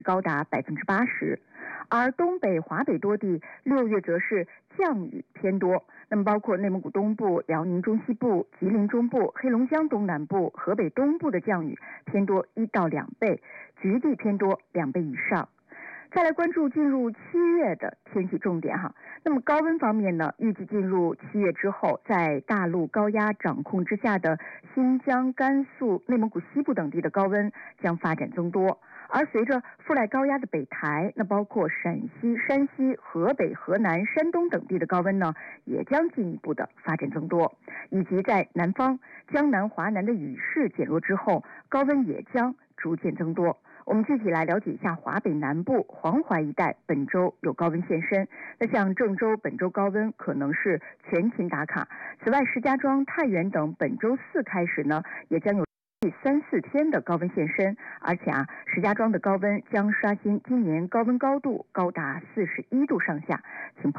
高达80%，而东北、华北多地6月则是降雨偏多。那么包括内蒙古东部、辽宁中西部、吉林中部、黑龙江东南部、河北东部的降雨偏多1到2倍，局地偏多2倍以上。再来关注进入7月的天气重点哈。那么高温方面呢，预计进入7月之后，在大陆高压掌控之下的新疆、甘肃、内蒙古西部等地的高温将发展增多，而随着覆盖高压的北台，那包括陕西、山西、河北、河南、山东等地的高温呢，也将进一步的发展增多，以及在南方江南、华南的雨势减弱之后，高温也将逐渐增多。我们具体来了解一下华北南部黄淮一带本周有高温现身。那像郑州本周高温可能是全勤打卡。此外，石家庄、太原等本周4开始呢，也将有3、4天的高温现身，而且石家庄的高温将刷新今年高温高度，高达41度上下。请